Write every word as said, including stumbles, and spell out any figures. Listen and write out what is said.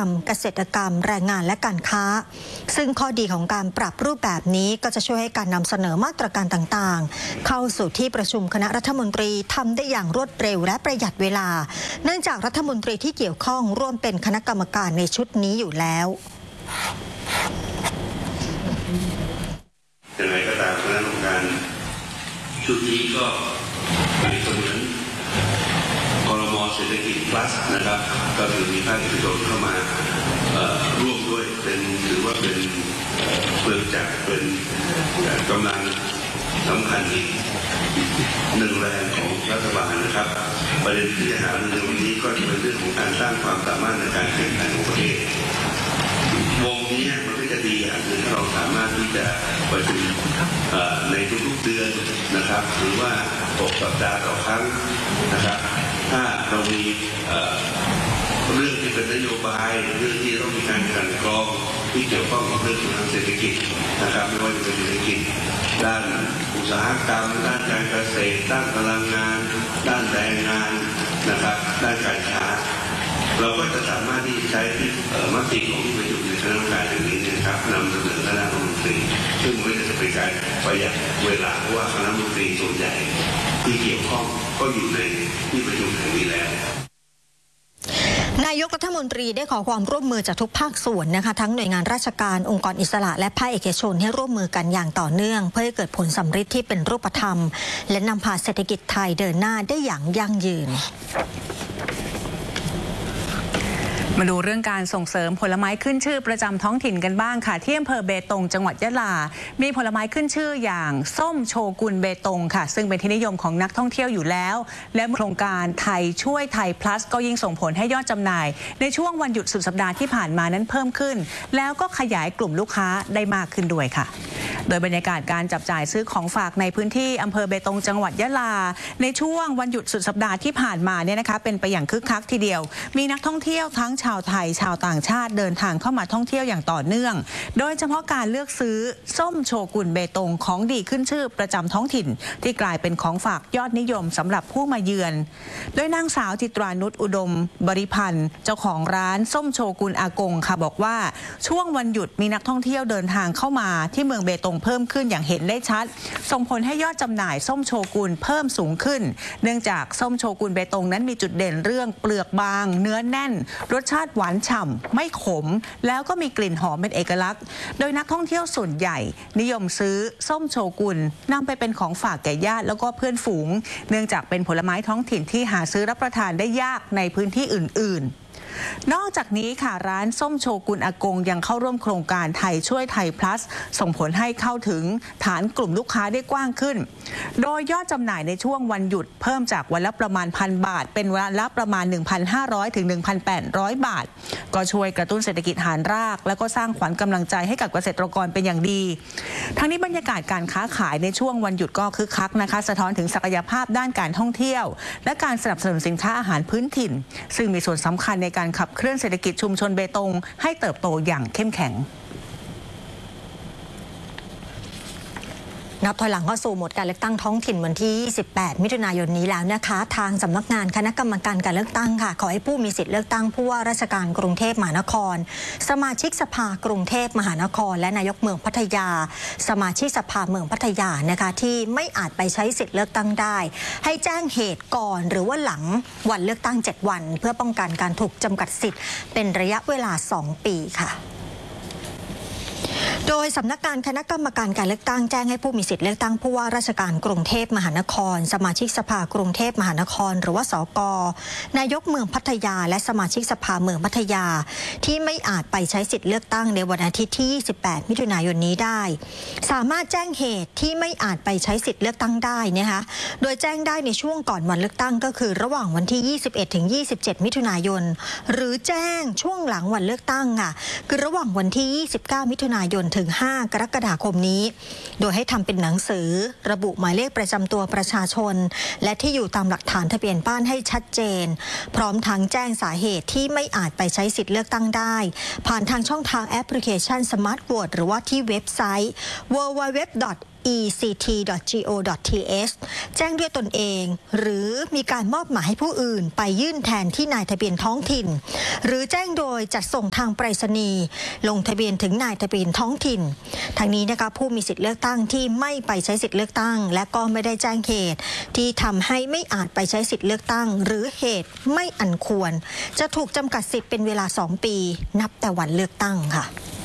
รมเกษตรกรรมแรงงานและการค้าซึ่งข้อดีของการปรับรูปแบบนี้ก็จะช่วยให้การนำเสนอมาตรการต่างๆเข้าสู่ที่ประชุมคณะรัฐมนตรีทำได้อย่างรวดเร็วและประหยัดเวลาเนื่องจากรัฐมนตรีที่เกี่ยวข้องร่วมเป็นคณะกรรมการในชุดนี้อยู่แล้วอย่างไรก็ตามคณะกรรมการชุดนี้ก็เป็นเสมือนครม.เศรษฐกิจ plus นะครับก็คือมีภาคเอกชนเข้ามาร่วมด้วยเป็นถือว่าเป็นเพื่อจัดเป็นกำลังสำคัญอีกหนึ่งแรงของรัฐบาลนะครับประเด็นที่จะหาในวันนี้ก็จะเป็นเรื่องของการสร้างความสามารถในการแข่งขันของประเทศวงนี้มันก็จะดีอย่างหนึ่งถ้าเราสามารถที่จะประชุมในทุกๆเดือนนะครับหรือว่าหกสัปดาห์ต่อครั้งนะครับถ้าเรามีเรื่องที่เป็นนโยบายเรื่องที่ต้องมีการกลั่นกรองที่เกี่ยวข้องกับเรื่องทางเศรษฐกิจนะครับไม่ว่าจะเป็นเศรษฐกิจด้านอุตสาหกรรมด้านการเกษตรด้านพลังงานด้านแรงงานนะครับด้านการค้าเราก็จะสามารถที่จะใช้มติของที่ประชุมในคณะกรรมการอย่างนี้นะครับนำเสนอคณะรัฐมนตรีซึ่งมันจะเป็นการประหยัดเวลาเพราะว่าคณะรัฐมนตรีส่วนใหญ่ที่เกี่ยวข้องก็อยู่ในที่ประชุมแห่งนี้แล้วนายกรัฐมนตรีได้ขอความร่วมมือจากทุกภาคส่วนนะคะทั้งหน่วยงานราชการองค์กรอิสระและภาคเอกชนให้ร่วมมือกันอย่างต่อเนื่องเพื่อให้เกิดผลสำฤทธิ์ที่เป็นรูปธรรมและนำพาเศรษฐกิจไทยเดินหน้าได้อย่างยั่งยืนมาดูเรื่องการส่งเสริมผลไม้ขึ้นชื่อประจำท้องถิ่นกันบ้างค่ะที่อำเภอเบตงจังหวัดยะลามีผลไม้ขึ้นชื่ออย่างส้มโชกุนเบตงค่ะซึ่งเป็นที่นิยมของนักท่องเที่ยวอยู่แล้วและโครงการไทยช่วยไทย plus ก็ยิ่งส่งผลให้ยอดจำหน่ายในช่วงวันหยุดสุดสัปดาห์ที่ผ่านมานั้นเพิ่มขึ้นแล้วก็ขยายกลุ่มลูกค้าได้มากขึ้นด้วยค่ะโดยบรรยากาศการจับจ่ายซื้อของฝากในพื้นที่อำเภอเบตงจังหวัดยะลาในช่วงวันหยุดสุดสัปดาห์ที่ผ่านมาเนี่ยนะคะเป็นไปอย่างคึกคักทีเดียวมีนักท่องเที่ยวทั้งชาวไทยชาวต่างชาติเดินทางเข้ามาท่องเที่ยวอย่างต่อเนื่องโดยเฉพาะการเลือกซื้อส้มโชกุนเบตงของดีขึ้นชื่อประจำท้องถิ่นที่กลายเป็นของฝากยอดนิยมสำหรับผู้มาเยือนโดยนางสาวจิตรานุชอุดมบริพันธ์เจ้าของร้านส้มโชกุนอากงค่ะบอกว่าช่วงวันหยุดมีนักท่องเที่ยวเดินทางเข้ามาที่เมืองเบตงเพิ่มขึ้นอย่างเห็นได้ชัดส่งผลให้ยอดจำหน่ายส้มโชกุนเพิ่มสูงขึ้นเนื่องจากส้มโชกุนเบตงนั้นมีจุดเด่นเรื่องเปลือกบางเนื้อแน่นรสชาติหวานฉ่ำไม่ขมแล้วก็มีกลิ่นหอมเป็นเอกลักษณ์โดยนักท่องเที่ยวส่วนใหญ่นิยมซื้อส้มโชกุนนำไปเป็นของฝากแก่ญาติแล้วก็เพื่อนฝูงเนื่องจากเป็นผลไม้ท้องถิ่นที่หาซื้อรับประทานได้ยากในพื้นที่อื่นๆนอกจากนี้ค่ะร้านส้มโชกุนอากงยังเข้าร่วมโครงการไทยช่วยไทย plus ส่งผลให้เข้าถึงฐานกลุ่มลูกค้าได้กว้างขึ้นโดยยอดจำหน่ายในช่วงวันหยุดเพิ่มจากวันละประมาณพันบาทเป็นวันละประมาณ หนึ่งพันห้าร้อย ถึง หนึ่งพันแปดร้อย บาทก็ช่วยกระตุ้นเศรษฐกิจฐานรากแล้วก็สร้างขวัญกำลังใจให้กับเกษตรกรเป็นอย่างดีทั้งนี้บรรยากาศการค้าขายในช่วงวันหยุดก็คึกคักนะคะสะท้อนถึงศักยภาพด้านการท่องเที่ยวและการสนับสนุนสินค้าอาหารพื้นถิ่นซึ่งมีส่วนสำคัญในการขับเคลื่อนเศรษฐกิจชุมชนเบตงให้เติบโตอย่างเข้มแข็งนับถอยหลังเข้าสู่โหมดการเลือกตั้งท้องถิ่นวันที่ ยี่สิบแปด มิถุนายนนี้แล้วนะคะทางสำนักงานคณะกรรมการการเลือกตั้งค่ะขอให้ผู้มีสิทธิ์เลือกตั้งผู้ว่าราชการกรุงเทพมหานครสมาชิกสภากรุงเทพมหานครและนายกเมืองพัทยาสมาชิกสภาเมืองพัทยานะคะที่ไม่อาจไปใช้สิทธิ์เลือกตั้งได้ให้แจ้งเหตุก่อนหรือว่าหลังวันเลือกตั้งเจ็ดวันเพื่อป้องกันการถูกจำกัดสิทธิ์เป็นระยะเวลาสองปีค่ะโดยสำนักงานคณะกรรมการการเลือกตั้งแจ้งให้ผู้มีสิทธิ์เลือกตั้งผู้ว่าราชการกรุงเทพมหานครสมาชิกสภากรุงเทพมหานครหรือว่าสก.นายกเมืองพัทยาและสมาชิกสภาเมืองพัทยาที่ไม่อาจไปใช้สิทธิ์เลือกตั้งในวันอาทิตย์ที่ ยี่สิบแปด มิถุนายนนี้ได้สามารถแจ้งเหตุที่ไม่อาจไปใช้สิทธิ์เลือกตั้งได้นะคะโดยแจ้งได้ในช่วงก่อนวันเลือกตั้งก็คือระหว่างวันที่ ยี่สิบเอ็ด ถึง ยี่สิบเจ็ด มิถุนายนหรือแจ้งช่วงหลังวันเลือกตั้งค่ะคือระหว่างวันที่ ยี่สิบเก้า มิถุนายนถึง ห้ากรกฎาคมนี้โดยให้ทำเป็นหนังสือระบุหมายเลขประจำตัวประชาชนและที่อยู่ตามหลักฐานทะเบียนบ้านให้ชัดเจนพร้อมทั้งแจ้งสาเหตุที่ไม่อาจไปใช้สิทธิ์เลือกตั้งได้ผ่านทางช่องทางแอปพลิเคชัน Smart Vote หรือว่าที่เว็บไซต์ ดับเบิลยู ดับเบิลยู ดับเบิลยู ดอทอี ซี ที ดอท จี โอ ดอท ที เอช แจ้งด้วยตนเอง หรือมีการมอบหมายให้ผู้อื่นไปยื่นแทนที่นายทะเบียนท้องถิ่นหรือแจ้งโดยจัดส่งทางไปรษณีย์ลงทะเบียนถึงนายทะเบียนท้องถิ่นทางนี้นะคะผู้มีสิทธิเลือกตั้งที่ไม่ไปใช้สิทธิเลือกตั้งและก็ไม่ได้แจ้งเหตุที่ทำให้ไม่อาจไปใช้สิทธิเลือกตั้งหรือเหตุไม่อันควรจะถูกจำกัดสิทธิ์เป็นเวลาสองปีนับแต่วันเลือกตั้งค่ะ